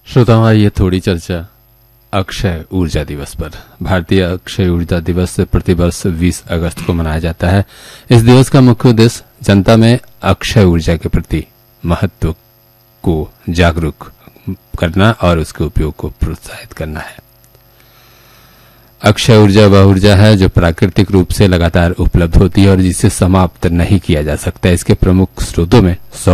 श्रोताओं, आइए थोड़ी चर्चा अक्षय ऊर्जा दिवस पर। भारतीय अक्षय ऊर्जा दिवस प्रतिवर्ष 20 अगस्त को मनाया जाता है। इस दिवस का मुख्य उद्देश्य जनता में अक्षय ऊर्जा के प्रति महत्व को जागरूक करना और उसके उपयोग को प्रोत्साहित करना है। अक्षय ऊर्जा वह ऊर्जा है जो प्राकृतिक रूप से लगातार उपलब्ध होती है और जिसे समाप्त नहीं किया जा सकता। इसके प्रमुख स्रोतों में